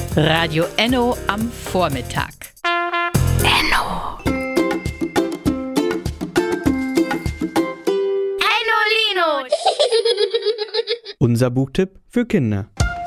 Radio Enno am Vormittag. Enno. Ennolino. Unser Buchtipp für Kinder.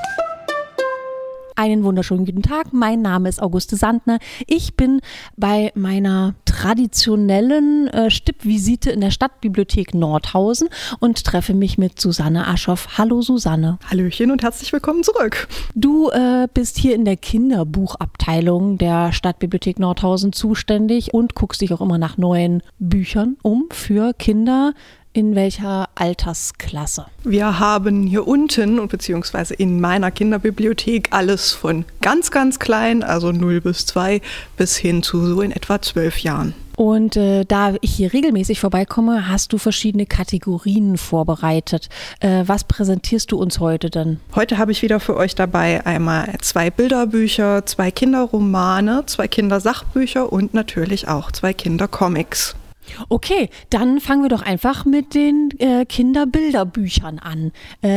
Einen wunderschönen guten Tag, mein Name ist Auguste Sandner. Ich bin bei meiner traditionellen Stippvisite in der Stadtbibliothek Nordhausen und treffe mich mit Susanne Aschoff. Hallo Susanne. Hallöchen und herzlich willkommen zurück. Du bist hier in der Kinderbuchabteilung der Stadtbibliothek Nordhausen zuständig und guckst dich auch immer nach neuen Büchern um für Kinder. In welcher Altersklasse? Wir haben hier unten und beziehungsweise in meiner Kinderbibliothek alles von ganz, ganz klein, also 0 bis 2, bis hin zu so in etwa 12 Jahren. Und da ich hier regelmäßig vorbeikomme, hast du verschiedene Kategorien vorbereitet. Was präsentierst du uns heute denn? Heute habe ich wieder für euch dabei einmal 2 Bilderbücher, 2 Kinderromane, 2 Kindersachbücher und natürlich auch 2 Kindercomics. Okay, dann fangen wir doch einfach mit den Kinderbilderbüchern an.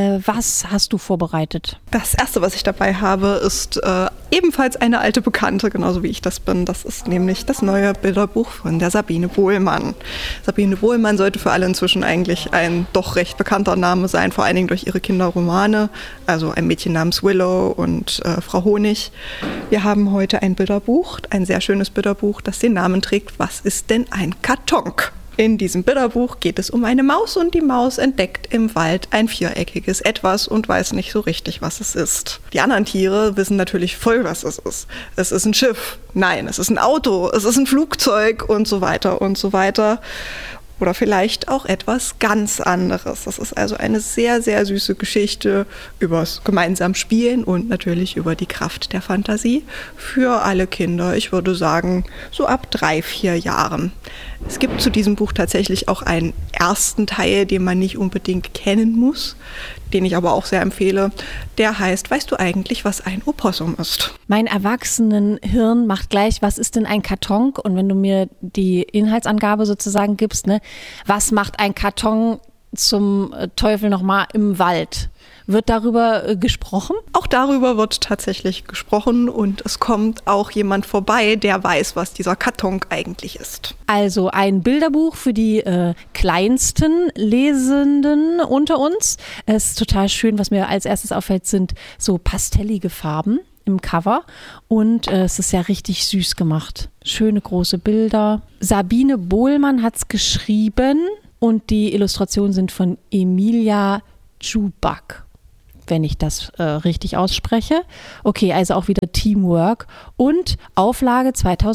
Was hast du vorbereitet? Das erste, was ich dabei habe, ist ebenfalls eine alte Bekannte, genauso wie ich das bin. Das ist nämlich das neue Bilderbuch von der Sabine Bohlmann. Sabine Bohlmann sollte für alle inzwischen eigentlich ein doch recht bekannter Name sein, vor allen Dingen durch ihre Kinderromane, also Ein Mädchen namens Willow und Frau Honig. Wir haben heute ein Bilderbuch, ein sehr schönes Bilderbuch, das den Namen trägt, Was ist denn ein Karton? In diesem Bilderbuch geht es um eine Maus und die Maus entdeckt im Wald ein viereckiges Etwas und weiß nicht so richtig, was es ist. Die anderen Tiere wissen natürlich voll, was es ist. Es ist ein Schiff, nein, es ist ein Auto, es ist ein Flugzeug und so weiter und so weiter. Oder vielleicht auch etwas ganz anderes. Das ist also eine sehr, sehr süße Geschichte übers gemeinsam Spielen und natürlich über die Kraft der Fantasie für alle Kinder. Ich würde sagen, so ab 3, 4 Jahren. Es gibt zu diesem Buch tatsächlich auch einen ersten Teil, den man nicht unbedingt kennen muss, den ich aber auch sehr empfehle. Der heißt, weißt du eigentlich, was ein Opossum ist? Mein Erwachsenenhirn macht gleich, was ist denn ein Karton? Und wenn du mir die Inhaltsangabe sozusagen gibst, ne, was macht ein Karton zum Teufel nochmal im Wald? Wird darüber gesprochen? Auch darüber wird tatsächlich gesprochen und es kommt auch jemand vorbei, der weiß, was dieser Karton eigentlich ist. Also ein Bilderbuch für die kleinsten Lesenden unter uns. Es ist total schön, was mir als erstes auffällt, sind so pastellige Farben im Cover und es ist ja richtig süß gemacht. Schöne große Bilder. Sabine Bohlmann hat es geschrieben und die Illustrationen sind von Emilia Czubak, wenn ich das richtig ausspreche. Okay, also auch wieder Teamwork und Auflage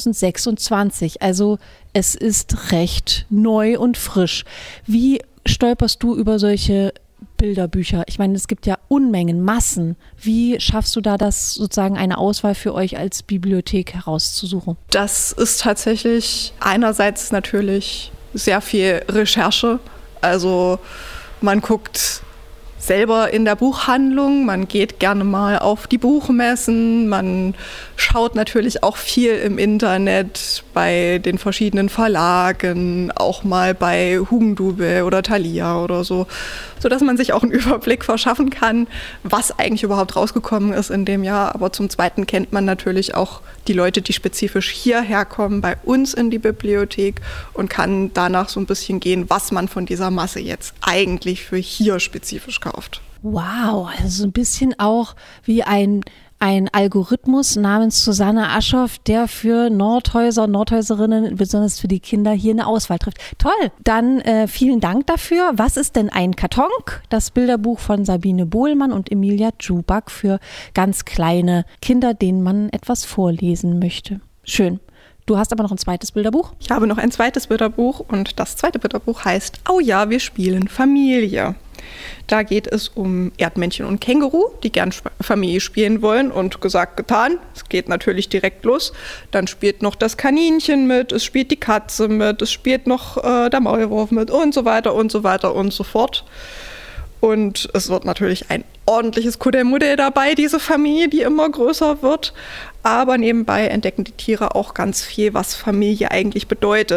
2026. Also es ist recht neu und frisch. Wie stolperst du über solche Bilderbücher? Ich meine, es gibt ja Unmengen, Massen. Wie schaffst du da das sozusagen eine Auswahl für euch als Bibliothek herauszusuchen? Das ist tatsächlich einerseits natürlich sehr viel Recherche. Also man guckt selber in der Buchhandlung, man geht gerne mal auf die Buchmessen, man schaut natürlich auch viel im Internet bei den verschiedenen Verlagen, auch mal bei Hugendubel oder Thalia oder so, sodass man sich auch einen Überblick verschaffen kann, was eigentlich überhaupt rausgekommen ist in dem Jahr. Aber zum Zweiten kennt man natürlich auch die Leute, die spezifisch hierher kommen, bei uns in die Bibliothek und kann danach so ein bisschen gehen, was man von dieser Masse jetzt eigentlich für hier spezifisch kauft. Wow, also ein bisschen auch wie ein Algorithmus namens Susanne Aschoff, der für Nordhäuserinnen, besonders für die Kinder, hier eine Auswahl trifft. Toll, dann vielen Dank dafür. Was ist denn ein Karton? Das Bilderbuch von Sabine Bohlmann und Emilia Czubak für ganz kleine Kinder, denen man etwas vorlesen möchte. Schön. Du hast aber noch ein zweites Bilderbuch? Ich habe noch ein zweites Bilderbuch und das zweite Bilderbuch heißt Oh ja, wir spielen Familie. Da geht es um Erdmännchen und Känguru, die gern Familie spielen wollen und gesagt, getan. Es geht natürlich direkt los. Dann spielt noch das Kaninchen mit, es spielt die Katze mit, es spielt noch der Maulwurf mit und so weiter und so weiter und so fort. Und es wird natürlich ein ordentliches Kuddelmuddel dabei, diese Familie, die immer größer wird. Aber nebenbei entdecken die Tiere auch ganz viel, was Familie eigentlich bedeutet.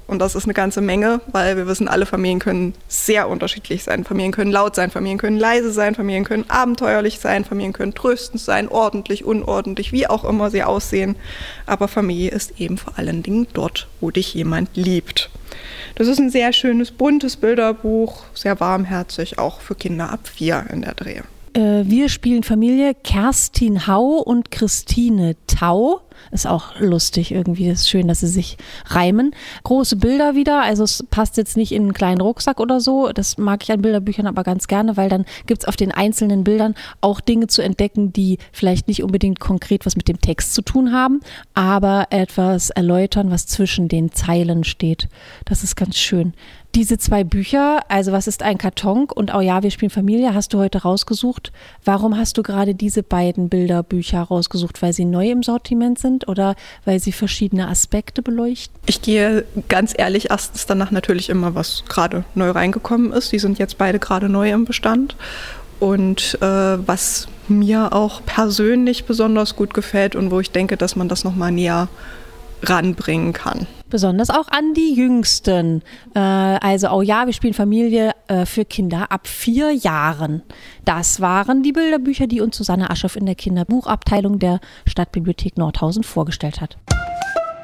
Und das ist eine ganze Menge, weil wir wissen, alle Familien können sehr unterschiedlich sein. Familien können laut sein, Familien können leise sein, Familien können abenteuerlich sein, Familien können tröstend sein, ordentlich, unordentlich, wie auch immer sie aussehen. Aber Familie ist eben vor allen Dingen dort, wo dich jemand liebt. Das ist ein sehr schönes, buntes Bilderbuch, sehr warmherzig, auch für Kinder ab 4 in der Dreh. Wir spielen Familie Kerstin Hau und Christine Tau. Ist auch lustig irgendwie, ist schön, dass sie sich reimen. Große Bilder wieder, also es passt jetzt nicht in einen kleinen Rucksack oder so. Das mag ich an Bilderbüchern aber ganz gerne, weil dann gibt es auf den einzelnen Bildern auch Dinge zu entdecken, die vielleicht nicht unbedingt konkret was mit dem Text zu tun haben, aber etwas erläutern, was zwischen den Zeilen steht. Das ist ganz schön. Diese 2 Bücher, also Was ist ein Karton und Oh ja, wir spielen Familie, hast du heute rausgesucht. Warum hast du gerade diese beiden Bilderbücher rausgesucht? Weil sie neu im Sortiment sind oder weil sie verschiedene Aspekte beleuchten? Ich gehe ganz ehrlich erstens danach natürlich immer, was gerade neu reingekommen ist. Die sind jetzt beide gerade neu im Bestand. Und was mir auch persönlich besonders gut gefällt und wo ich denke, dass man das nochmal näher ranbringen kann. Besonders auch an die Jüngsten. Also, oh ja, wir spielen Familie für Kinder ab 4 Jahren. Das waren die Bilderbücher, die uns Susanne Aschoff in der Kinderbuchabteilung der Stadtbibliothek Nordhausen vorgestellt hat.